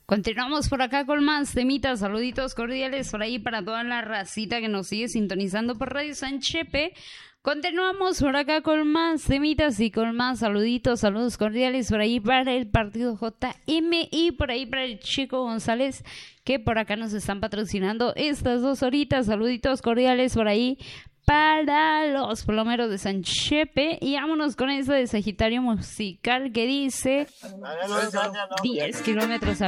Continuamos por acá con más temitas, saluditos cordiales por ahí para toda la racita que nos sigue sintonizando por Radio San Chepe. Continuamos por acá con más temitas y con más saluditos, saludos cordiales por ahí para el partido JM y por ahí para el Chico González, que por acá nos están patrocinando estas 2 horitas, saluditos cordiales por ahí para los plomeros de San Chepe. Y vámonos con eso de Sagitario Musical que dice 10 kilómetros